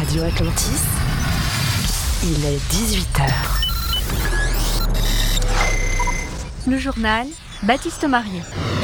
Radio Atlantis, il est 18h. Le journal, Baptiste Marier.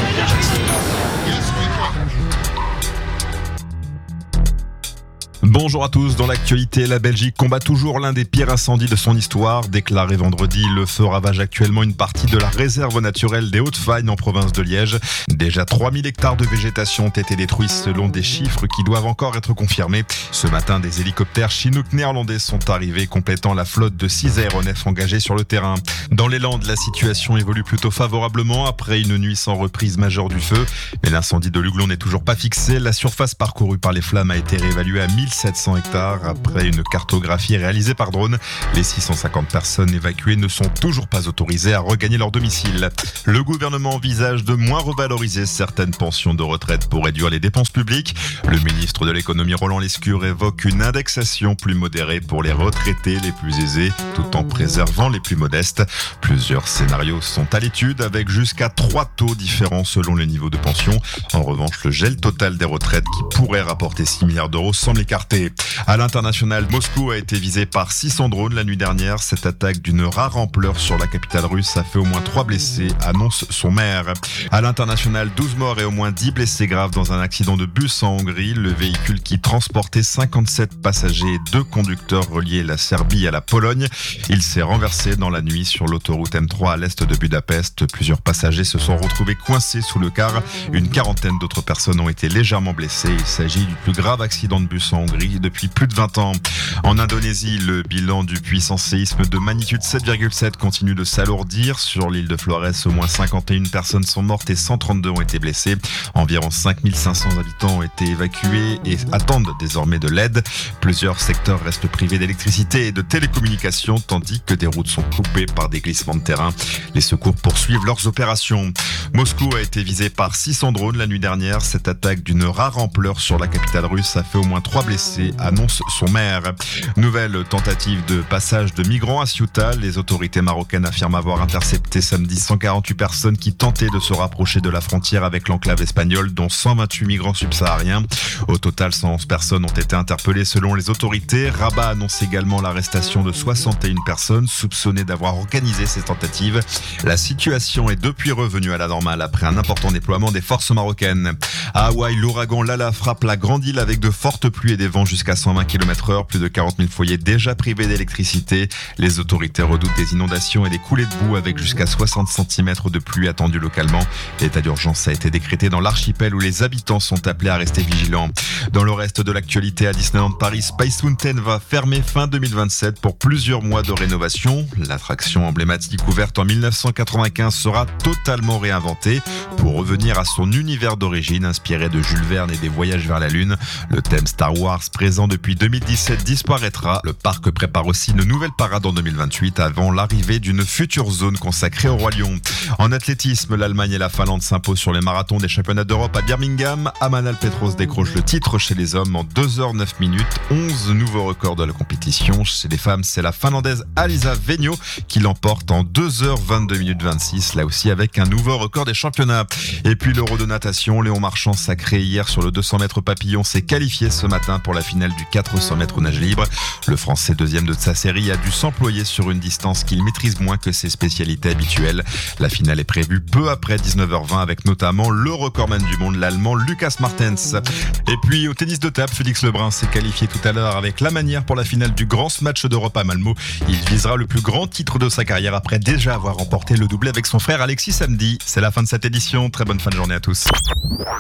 Bonjour à tous, dans l'actualité, la Belgique combat toujours l'un des pires incendies de son histoire. Déclaré vendredi, le feu ravage actuellement une partie de la réserve naturelle des Hautes-Fagnes en province de Liège. Déjà 3000 hectares de végétation ont été détruits selon des chiffres qui doivent encore être confirmés. Ce matin, des hélicoptères chinook néerlandais sont arrivés, complétant la flotte de 6 aéronefs engagés sur le terrain. Dans les Landes, la situation évolue plutôt favorablement après une nuit sans reprise majeure du feu. Mais l'incendie de Luglon n'est toujours pas fixé. La surface parcourue par les flammes a été réévaluée à 1700 hectares après une cartographie réalisée par drone. Les 650 personnes évacuées ne sont toujours pas autorisées à regagner leur domicile. Le gouvernement envisage de moins revaloriser certaines pensions de retraite pour réduire les dépenses publiques. Le ministre de l'économie Roland Lescure évoque une indexation plus modérée pour les retraités les plus aisés, tout en préservant les plus modestes. Plusieurs scénarios sont à l'étude avec jusqu'à 3 taux différents selon le niveau de pension. En revanche, le gel total des retraites qui pourrait rapporter 6 milliards d'euros semble écarté. À l'international, Moscou a été visé par 600 drones la nuit dernière. Cette attaque d'une rare ampleur sur la capitale russe a fait au moins 3 blessés, annonce son maire. À l'international, 12 morts et au moins 10 blessés graves dans un accident de bus en Hongrie. Le véhicule qui transportait 57 passagers et 2 conducteurs reliait la Serbie à la Pologne. Il s'est renversé dans la nuit sur l'autoroute M3 à l'est de Budapest. Plusieurs passagers se sont retrouvés coincés sous le car. Une quarantaine d'autres personnes ont été légèrement blessées. Il s'agit du plus grave accident de bus en Hongrie depuis plus de 20 ans. En Indonésie, le bilan du puissant séisme de magnitude 7,7 continue de s'alourdir. Sur l'île de Flores, au moins 51 personnes sont mortes et 132 ont été blessées. Environ 5500 habitants ont été évacués et attendent désormais de l'aide. Plusieurs secteurs restent privés d'électricité et de télécommunications, tandis que des routes sont coupées par des glissements de terrain. Les secours poursuivent leurs opérations. Moscou a été visé par 600 drones la nuit dernière. Cette attaque d'une rare ampleur sur la capitale russe a fait au moins 3 blessés, annonce son maire. Nouvelle tentative de passage de migrants à Ceuta. Les autorités marocaines affirment avoir intercepté samedi 148 personnes qui tentaient de se rapprocher de la frontière avec l'enclave espagnole, dont 128 migrants subsahariens. Au total, 111 personnes ont été interpellées selon les autorités. Rabat annonce également l'arrestation de 61 personnes soupçonnées d'avoir organisé ces tentatives. La situation est depuis revenue à la normale après un important déploiement des forces marocaines. À Hawaï, l'ouragan Lala frappe la grande île avec de fortes pluies et des vents jusqu'à 120 km/h. Plus de 40 000 foyers déjà privés d'électricité. Les autorités redoutent des inondations et des coulées de boue avec jusqu'à 60 cm de pluie attendue localement. L'état d'urgence a été décrété dans l'archipel où les habitants sont appelés à rester vigilants. Dans le reste de l'actualité, à Disneyland Paris, Space Mountain va fermer fin 2027 pour plusieurs mois de rénovation. L'attraction emblématique ouverte en 1995 sera totalement réinventée pour revenir à son univers d'origine inspiré de Jules Verne et des voyages vers la Lune. Le thème Star Wars présent depuis 2017 disparaîtra. Le parc prépare aussi une nouvelle parade en 2028 avant l'arrivée d'une future zone consacrée au Roi Lion. En athlétisme, l'Allemagne et la Finlande s'imposent sur les marathons des championnats d'Europe à Birmingham. Amanal Petros décroche le titre chez les hommes en 2h09 minutes. 11 nouveaux records de la compétition. Chez les femmes, c'est la Finlandaise Alisa Venio qui l'emporte en 2h22 minutes 26, là aussi avec un nouveau record des championnats. Et puis l'Euro de natation, Léon Marchand, sacré hier sur le 200 mètres papillon, s'est qualifié ce matin pour la finale du 400 mètres nage libre. Le Français deuxième de sa série a dû s'employer sur une distance qu'il maîtrise moins que ses spécialités habituelles. La finale est prévue peu après 19h20 avec notamment le recordman du monde, l'Allemand Lucas Martens. Et puis au tennis de table, Félix Lebrun s'est qualifié tout à l'heure avec la manière pour la finale du grand match d'Europe à Malmö. Il visera le plus grand titre de sa carrière après déjà avoir remporté le doublé avec son frère Alexis samedi. C'est la fin de cette édition. Très bonne fin de journée à tous.